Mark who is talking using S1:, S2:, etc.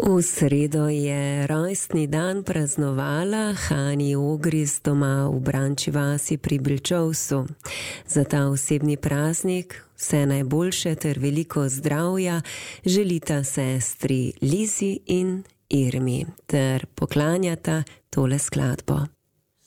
S1: V sredo je rojstni dan praznovala Hani Ogris doma v Branči vasi pri Bilčovsu. Za ta osebni praznik vse najboljše ter veliko zdravja želita sestri Lizi in Irmi ter poklanjata tole skladbo.